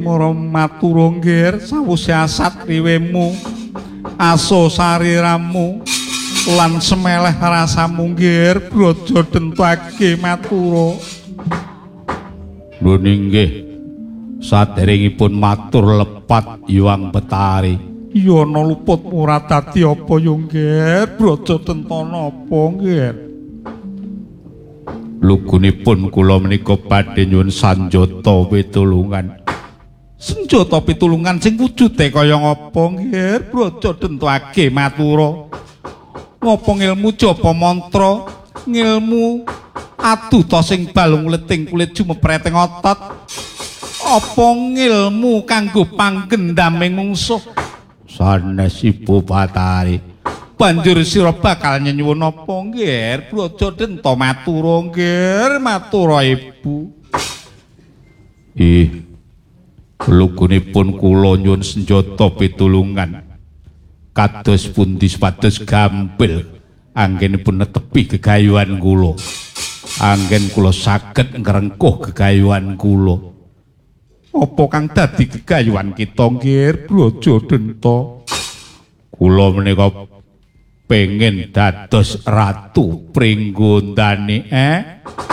Mara matura nggih sawise asat riwemu aso sariramu lan semeleh rasamu nggih brojo dentake matura. Lho nggih saderengipun matur lepat Hyang Betari. Ya ana luput murad dadi apa ya nggih brojo dentana apa nggih. Lugunipun kula menika badhe nyuwun sanjata pitulungan. Senjata pitulungan sing wujude kaya ngapa nggih brojo dentake matura. Ngapa ngilmu japa mantra, ngilmu aduta sing balung leting kulit jumepreting otot. Apa ngilmu kanggo panggendaming mungsuh? Sanes Ibu Batari. Banjur sira bakal nyuwun apa nggih brojo denta matura nggih matura Ibu. Lugunipun kula nyuwun senjata pitulungan. Kados pundi supados gampil anggenipun netepi gegayuhan kula. Anggen kula saged ngrengkuh gegayuhan kula. Apa kang dadi gegayuhan kita nggih brojo denta? Kula menika pengen dados ratu Pringgondani